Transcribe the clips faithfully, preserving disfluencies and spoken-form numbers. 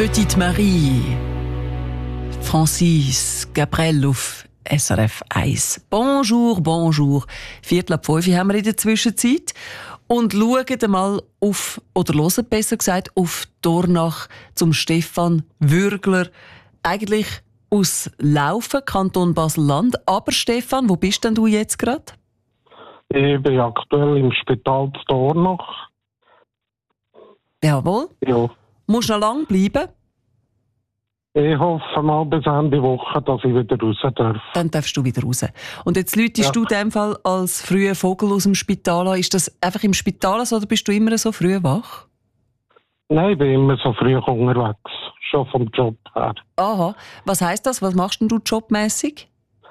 Petite Marie, Francis Gabriel auf S R F eins. Bonjour, bonjour. Viertel ab fünf haben wir in der Zwischenzeit. Und schauen mal auf, oder hören besser gesagt, auf Dornach zum Stefan Würgler. Eigentlich aus Laufen, Kanton Basel-Land. Aber Stefan, wo bist denn du jetzt gerade? Ich bin aktuell im Spital zu Dornach. Jawohl. Ja. Musst du noch lange bleiben? Ich hoffe mal bis Ende Woche, dass ich wieder raus darf. Dann darfst du wieder raus. Und jetzt läutest Ja. du in dem Fall als früher Vogel aus dem Spital an. Ist das einfach im Spital so, oder bist du immer so früh wach? Nein, ich bin immer so früh unterwegs. Schon vom Job her. Aha. Was heisst das? Was machst denn du jobmässig?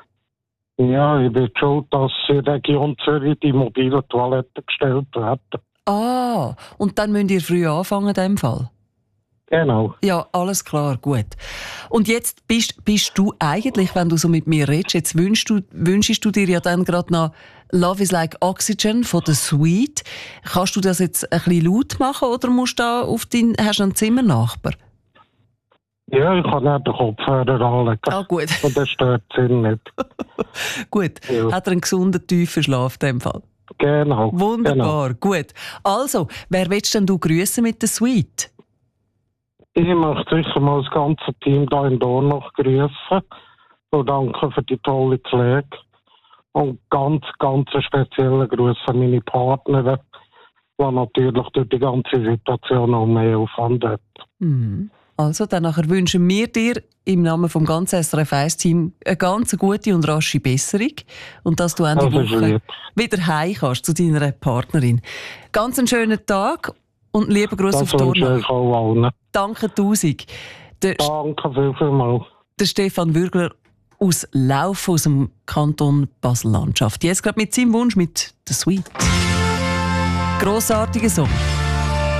Ja, ich bin schuld, dass in der Region Zürich die mobile Toiletten gestellt werden. Ah, und dann müsst ihr früh anfangen in dem Fall? Genau. Ja, alles klar, gut. Und jetzt bist, bist du eigentlich, wenn du so mit mir redest, jetzt wünschst du, wünschst du dir ja dann gerade noch Love is like Oxygen von The Sweet. Kannst du das jetzt ein bisschen laut machen oder musst du da auf dein, hast du einen Zimmernachbar? Ja, ich kann nicht den Kopfhörer anlegen. Ah, gut. Und das stört ihn nicht. Gut. Ja. Hat er einen gesunden, tiefen Schlaf in dem Fall? Genau. Wunderbar, gut. Also, wer willst denn du grüßen mit The Sweet? Ich möchte sicher mal das ganze Team hier in Dornach grüßen und danke für die tolle Pflege. Und ganz, ganz einen speziellen Gruß an meine Partnerin, die natürlich durch die ganze Situation auch mehr Aufwand hat. Mhm. Also, dann nachher wünschen wir dir im Namen vom ganzen S R F eins-Team eine ganz gute und rasche Besserung und dass du Ende Das ist Woche lieb. wieder heim kannst zu deiner Partnerin. Ganz einen schönen Tag und lieben Gruß Das auf wünsche Dornach. ich auch allen. Danke tausend. Der, Danke viel, viel mal. der Stefan Würgler aus Lauf aus dem Kanton Basel-Landschaft. Jetzt gerade mit seinem Wunsch mit The Sweet. Grossartiger Song.